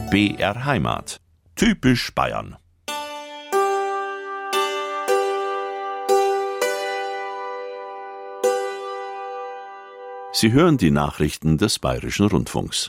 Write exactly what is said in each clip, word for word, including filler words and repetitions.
B R Heimat. Typisch Bayern. Sie hören die Nachrichten des Bayerischen Rundfunks.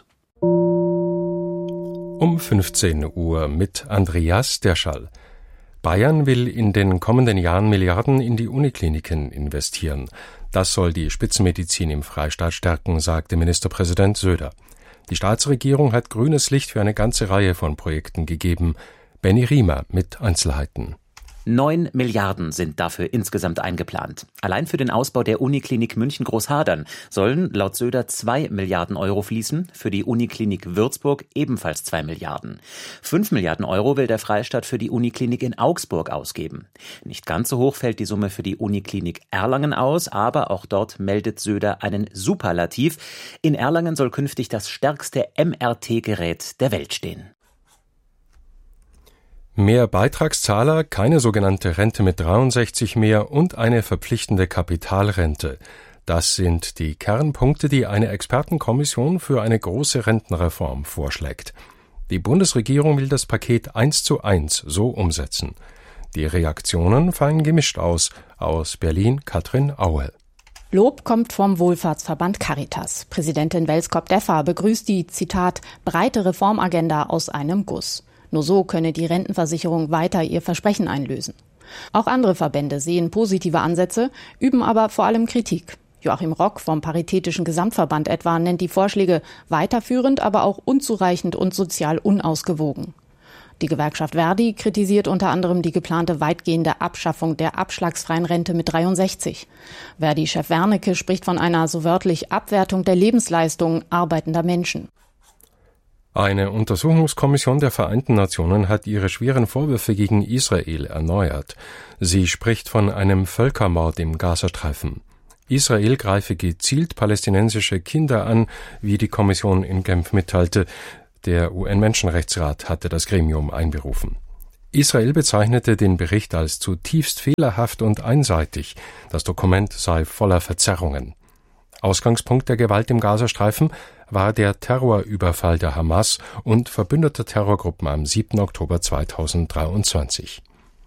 Um fünfzehn Uhr mit Andreas Derschall. Bayern will in den kommenden Jahren Milliarden in die Unikliniken investieren. Das soll die Spitzenmedizin im Freistaat stärken, sagte Ministerpräsident Söder. Die Staatsregierung hat grünes Licht für eine ganze Reihe von Projekten gegeben. Benny Riemer mit Einzelheiten. Neun Milliarden sind dafür insgesamt eingeplant. Allein für den Ausbau der Uniklinik München-Großhadern sollen laut Söder zwei Milliarden Euro fließen, für die Uniklinik Würzburg ebenfalls zwei Milliarden. Fünf Milliarden Euro will der Freistaat für die Uniklinik in Augsburg ausgeben. Nicht ganz so hoch fällt die Summe für die Uniklinik Erlangen aus, aber auch dort meldet Söder einen Superlativ. In Erlangen soll künftig das stärkste M R T-Gerät der Welt stehen. Mehr Beitragszahler, keine sogenannte Rente mit dreiundsechzig mehr und eine verpflichtende Kapitalrente. Das sind die Kernpunkte, die eine Expertenkommission für eine große Rentenreform vorschlägt. Die Bundesregierung will das Paket eins zu eins so umsetzen. Die Reaktionen fallen gemischt aus. Aus Berlin Katrin Aue. Lob kommt vom Wohlfahrtsverband Caritas. Präsidentin Welskop-Deffer begrüßt die, Zitat, breite Reformagenda aus einem Guss. Nur so könne die Rentenversicherung weiter ihr Versprechen einlösen. Auch andere Verbände sehen positive Ansätze, üben aber vor allem Kritik. Joachim Rock vom Paritätischen Gesamtverband etwa nennt die Vorschläge weiterführend, aber auch unzureichend und sozial unausgewogen. Die Gewerkschaft Verdi kritisiert unter anderem die geplante weitgehende Abschaffung der abschlagsfreien Rente mit dreiundsechzig. Verdi-Chef Wernicke spricht von einer so wörtlich Abwertung der Lebensleistung arbeitender Menschen. Eine Untersuchungskommission der Vereinten Nationen hat ihre schweren Vorwürfe gegen Israel erneuert. Sie spricht von einem Völkermord im Gazastreifen. Israel greife gezielt palästinensische Kinder an, wie die Kommission in Genf mitteilte. Der U N-Menschenrechtsrat hatte das Gremium einberufen. Israel bezeichnete den Bericht als zutiefst fehlerhaft und einseitig. Das Dokument sei voller Verzerrungen. Ausgangspunkt der Gewalt im Gazastreifen war der Terrorüberfall der Hamas und verbündeter Terrorgruppen am siebten Oktober zweitausenddreiundzwanzig.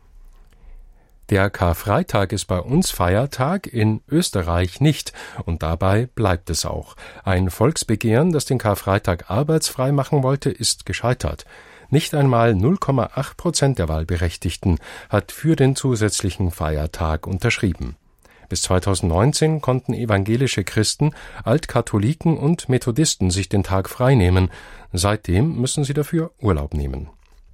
Der Karfreitag ist bei uns Feiertag, in Österreich nicht, und dabei bleibt es auch. Ein Volksbegehren, das den Karfreitag arbeitsfrei machen wollte, ist gescheitert. Nicht einmal null Komma acht Prozent der Wahlberechtigten hat für den zusätzlichen Feiertag unterschrieben. Bis zweitausendneunzehn konnten evangelische Christen, Altkatholiken und Methodisten sich den Tag freinehmen. Seitdem müssen sie dafür Urlaub nehmen.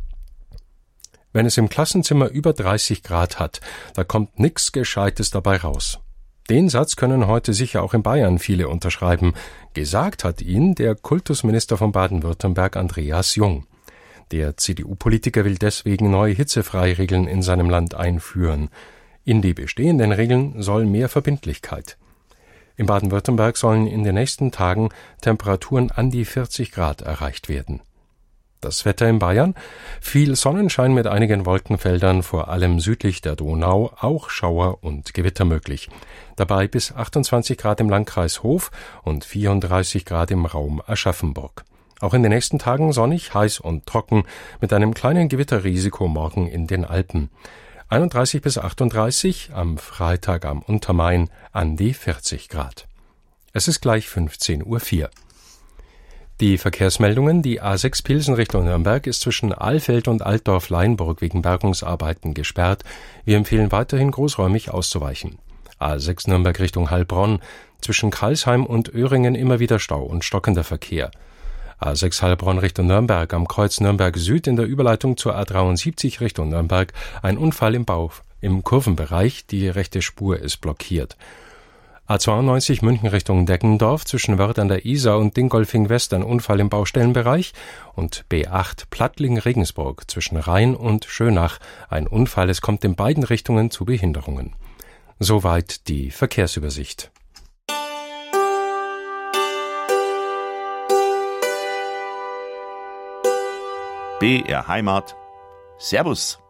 Wenn es im Klassenzimmer über dreißig Grad hat, da kommt nix Gescheites dabei raus. Den Satz können heute sicher auch in Bayern viele unterschreiben. Gesagt hat ihn der Kultusminister von Baden-Württemberg Andreas Jung. Der C D U-Politiker will deswegen neue Hitzefreiregeln in seinem Land einführen. In die bestehenden Regeln soll mehr Verbindlichkeit. In Baden-Württemberg sollen in den nächsten Tagen Temperaturen an die vierzig Grad erreicht werden. Das Wetter in Bayern? Viel Sonnenschein mit einigen Wolkenfeldern, vor allem südlich der Donau, auch Schauer und Gewitter möglich. Dabei bis achtundzwanzig Grad im Landkreis Hof und vierunddreißig Grad im Raum Aschaffenburg. Auch in den nächsten Tagen sonnig, heiß und trocken, mit einem kleinen Gewitterrisiko morgen in den Alpen. einunddreißig bis achtunddreißig, am Freitag am Untermain an die vierzig Grad. Es ist gleich fünfzehn Uhr vier. Die Verkehrsmeldungen: Die A sechs Pilsen Richtung Nürnberg ist zwischen Alfeld und Altdorf-Leinburg wegen Bergungsarbeiten gesperrt. Wir empfehlen weiterhin großräumig auszuweichen. A sechs Nürnberg Richtung Heilbronn, zwischen Crailsheim und Öhringen immer wieder Stau und stockender Verkehr. A sechs Heilbronn Richtung Nürnberg, am Kreuz Nürnberg Süd in der Überleitung zur A dreiundsiebzig Richtung Nürnberg, ein Unfall im Bau im Kurvenbereich, die rechte Spur ist blockiert. A zweiundneunzig München Richtung Deggendorf, zwischen Wörth an der Isar und Dingolfing West ein Unfall im Baustellenbereich, und B acht Plattling-Regensburg zwischen Rhein und Schönach ein Unfall, es kommt in beiden Richtungen zu Behinderungen. Soweit die Verkehrsübersicht. B R Heimat. Servus.